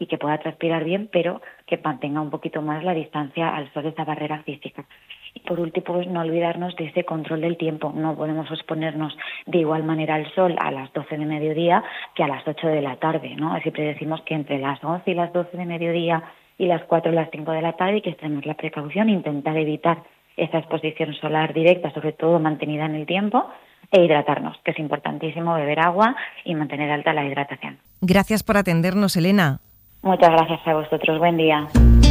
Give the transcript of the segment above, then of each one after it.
y que pueda transpirar bien, pero que mantenga un poquito más la distancia al sol, esa barrera física. Y por último, pues no olvidarnos de ese control del tiempo. No podemos exponernos de igual manera al sol a las 12 de mediodía que a las 8 de la tarde, ¿no? Siempre decimos que entre las 11 y las 12 de mediodía y las 4 y las 5 de la tarde hay que extremar la precaución, intentar evitar esa exposición solar directa, sobre todo mantenida en el tiempo, e hidratarnos, que es importantísimo beber agua y mantener alta la hidratación. Gracias por atendernos, Elena. Muchas gracias a vosotros. Buen día.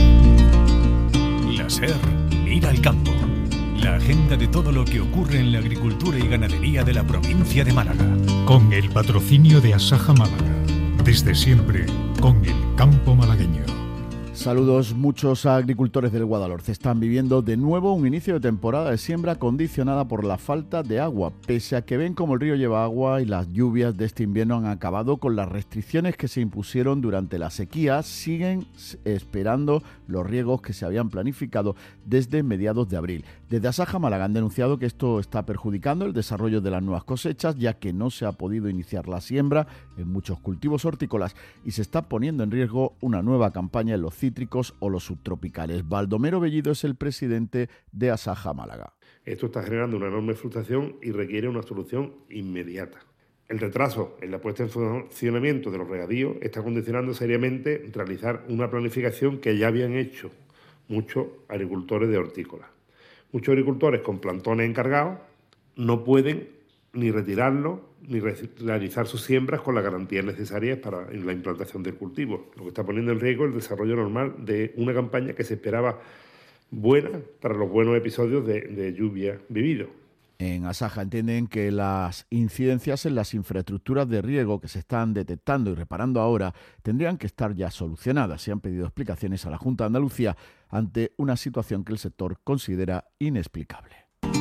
La SER mira al campo. La agenda de todo lo que ocurre en la agricultura y ganadería de la provincia de Málaga. Con el patrocinio de Asaja Málaga. Desde siempre, con el campo malagueño. Saludos. Muchos agricultores del Guadalhorce están viviendo de nuevo un inicio de temporada de siembra condicionada por la falta de agua. Pese a que ven como el río lleva agua y las lluvias de este invierno han acabado con las restricciones que se impusieron durante la sequía, siguen esperando los riegos que se habían planificado desde mediados de abril. Desde Asaja Málaga han denunciado que esto está perjudicando el desarrollo de las nuevas cosechas, ya que no se ha podido iniciar la siembra en muchos cultivos hortícolas y se está poniendo en riesgo una nueva campaña en los cítricos o los subtropicales. Baldomero Bellido es el presidente de Asaja Málaga. Esto está generando una enorme frustración y requiere una solución inmediata. El retraso en la puesta en funcionamiento de los regadíos está condicionando seriamente realizar una planificación que ya habían hecho muchos agricultores de hortícolas. Muchos agricultores con plantones encargados no pueden ni retirarlo ni realizar sus siembras con las garantías necesarias para la implantación del cultivo, lo que está poniendo en riesgo el desarrollo normal de una campaña que se esperaba buena para los buenos episodios de lluvia vividos. En Asaja entienden que las incidencias en las infraestructuras de riego que se están detectando y reparando ahora tendrían que estar ya solucionadas. Se han pedido explicaciones a la Junta de Andalucía ante una situación que el sector considera inexplicable.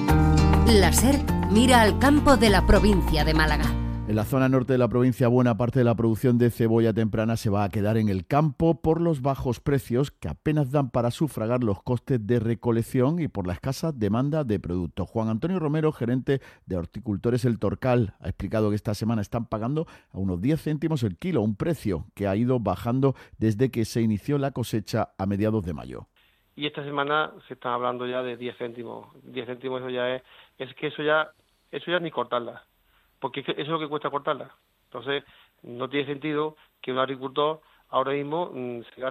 La SER mira al campo de la provincia de Málaga. En la zona norte de la provincia, buena parte de la producción de cebolla temprana se va a quedar en el campo por los bajos precios que apenas dan para sufragar los costes de recolección y por la escasa demanda de productos. Juan Antonio Romero, gerente de Horticultores El Torcal, ha explicado que esta semana están pagando a unos 10 céntimos el kilo, un precio que ha ido bajando desde que se inició la cosecha a mediados de mayo. Y esta semana se está hablando ya de 10 céntimos. 10 céntimos eso ya es que eso ya ni cortarla, porque eso es lo que cuesta cortarla. Entonces, no tiene sentido que un agricultor ahora mismo se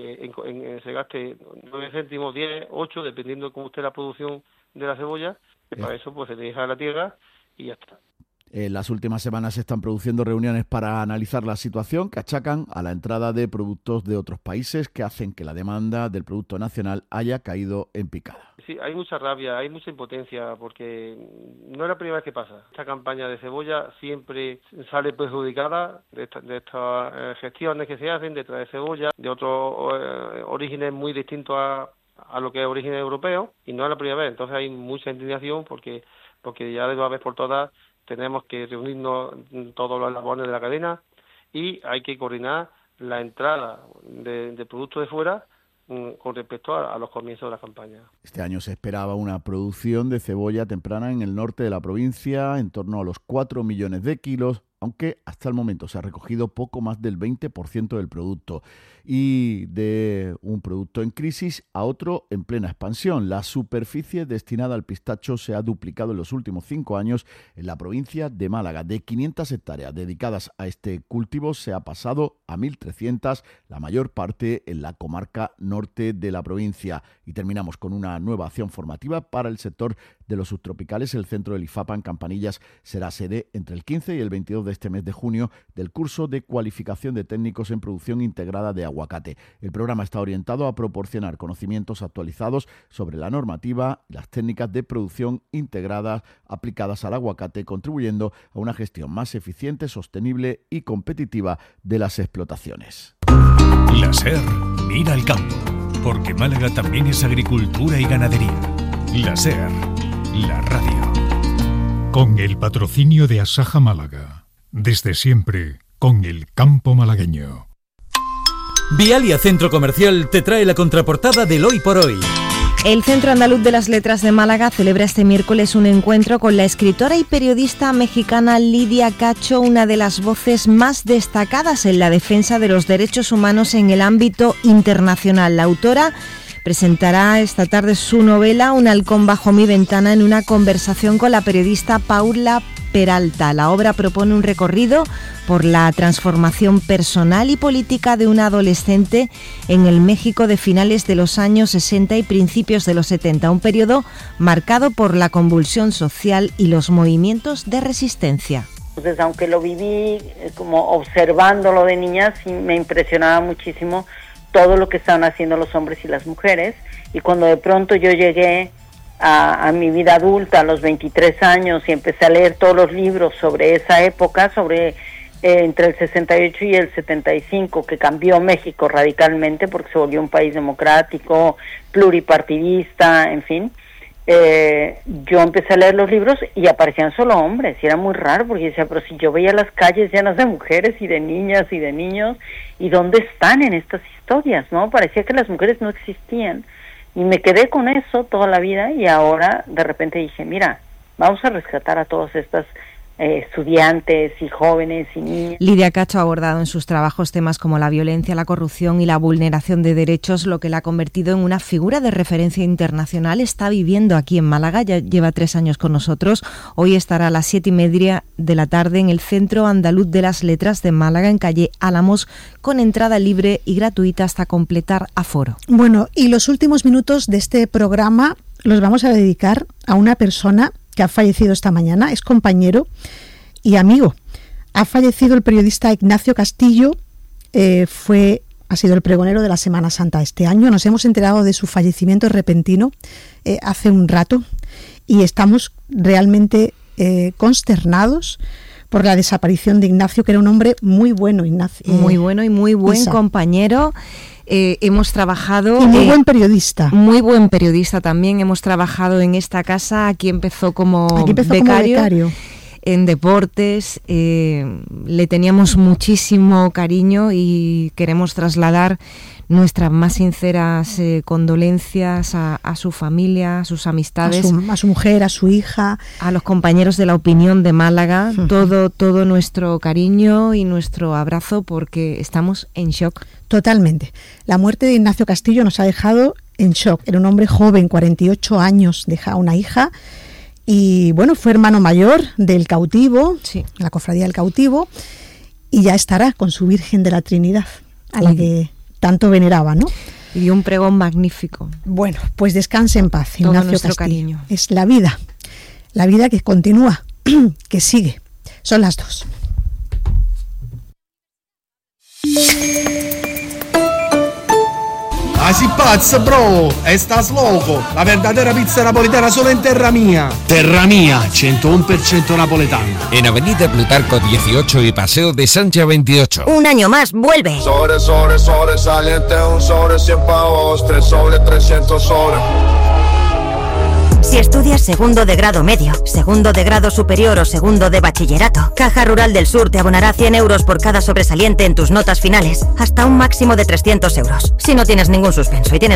gaste 9 céntimos, 10, 8, dependiendo de cómo esté la producción de la cebolla, que para eso pues se deja la tierra y ya está. En las últimas semanas se están produciendo reuniones para analizar la situación que achacan a la entrada de productos de otros países que hacen que la demanda del producto nacional haya caído en picada. Sí, hay mucha rabia, hay mucha impotencia, porque no es la primera vez que pasa. Esta campaña de cebolla siempre sale perjudicada de estas gestiones que se hacen de traer cebolla de otros orígenes muy distintos a lo que es origen europeo, y no es la primera vez. Entonces hay mucha indignación porque ya de una vez por todas tenemos que reunirnos todos los eslabones de la cadena y hay que coordinar la entrada de productos de fuera con respecto a los comienzos de la campaña. Este año se esperaba una producción de cebolla temprana en el norte de la provincia en torno a los 4 millones de kilos, aunque hasta el momento se ha recogido poco más del 20% del producto, y de un producto en crisis a otro en plena expansión. La superficie destinada al pistacho se ha duplicado en los últimos 5 años en la provincia de Málaga. De 500 hectáreas dedicadas a este cultivo se ha pasado a 1.300, la mayor parte en la comarca norte de la provincia. Y terminamos con una nueva acción formativa para el sector de los subtropicales. El centro del IFAPA en Campanillas será sede entre el 15 y el 22 de este mes de junio del curso de cualificación de técnicos en producción integrada de aguacate. El programa está orientado a proporcionar conocimientos actualizados sobre la normativa y las técnicas de producción integradas aplicadas al aguacate, contribuyendo a una gestión más eficiente, sostenible y competitiva de las explotaciones. La SER mira al campo, porque Málaga también es agricultura y ganadería. La SER, la radio. Con el patrocinio de Asaja Málaga. Desde siempre, con el campo malagueño. Vialia Centro Comercial te trae la contraportada del Hoy por Hoy. El Centro Andaluz de las Letras de Málaga celebra este miércoles un encuentro con la escritora y periodista mexicana Lidia Cacho, una de las voces más destacadas en la defensa de los derechos humanos en el ámbito internacional. La autora presentará esta tarde su novela Un halcón bajo mi ventana en una conversación con la periodista Paula Peralta. La obra propone un recorrido por la transformación personal y política de una adolescente en el México de finales de los años 60 y principios de los 70, un periodo marcado por la convulsión social y los movimientos de resistencia. Entonces, aunque lo viví como observándolo de niña, sí me impresionaba muchísimo todo lo que estaban haciendo los hombres y las mujeres, y cuando de pronto yo llegué a mi vida adulta a los 23 años y empecé a leer todos los libros sobre esa época, sobre entre el 68 y el 75, que cambió México radicalmente porque se volvió un país democrático, pluripartidista, en fin. Yo empecé a leer los libros y aparecían solo hombres, y era muy raro porque yo decía, pero si yo veía las calles llenas de mujeres y de niñas y de niños, ¿y dónde están en estas historias? ¿No? Parecía que las mujeres no existían, y me quedé con eso toda la vida, y ahora de repente dije, mira, vamos a rescatar a todas estas estudiantes y jóvenes y niñas. Lidia Cacho ha abordado en sus trabajos temas como la violencia, la corrupción y la vulneración de derechos, lo que la ha convertido en una figura de referencia internacional. Está viviendo aquí en Málaga, ya lleva 3 años con nosotros. Hoy estará a las 7:30 de la tarde en el Centro Andaluz de las Letras de Málaga, en calle Álamos, con entrada libre y gratuita hasta completar aforo. Bueno, y los últimos minutos de este programa los vamos a dedicar a una persona que ha fallecido esta mañana, es compañero y amigo. Ha fallecido el periodista Ignacio Castillo, ha sido el pregonero de la Semana Santa este año. Nos hemos enterado de su fallecimiento repentino hace un rato y estamos realmente consternados por la desaparición de Ignacio, que era un hombre muy bueno, Ignacio. Muy bueno y muy buen compañero. Hemos trabajado... Y muy buen periodista. Muy buen periodista también. Hemos trabajado en esta casa. Aquí empezó como becario. En deportes. Le teníamos muchísimo cariño y queremos trasladar nuestras más sinceras condolencias a su familia, a sus amistades, a su mujer, a su hija, a los compañeros de La Opinión de Málaga, todo nuestro cariño y nuestro abrazo, porque estamos en shock. Totalmente. La muerte de Ignacio Castillo nos ha dejado en shock. Era un hombre joven, 48 años, deja una hija y bueno, fue hermano mayor del Cautivo, sí, la Cofradía del Cautivo, y ya estará con su Virgen de la Trinidad, a la que tanto veneraba, ¿no? Y un pregón magnífico. Bueno, pues descanse en paz, todo Ignacio nuestro Castillo. Cariño. Es la vida que continúa, que sigue. Son las 2. Ah, si pazzo, bro! Estás loco! La verdadera pizza napolitana solo en Terra Mia. Terra Mia, 101% napoletano. En Avenida Plutarco 18 y Paseo de Sancha 28. Un año más, vuelve. Sobresaliente, un sobre 100 pavos, 3 sobre 300 sobre. Si estudias segundo de grado medio, segundo de grado superior o segundo de bachillerato, Caja Rural del Sur te abonará 100 euros por cada sobresaliente en tus notas finales, hasta un máximo de 300 euros. Si no tienes ningún suspenso y tienes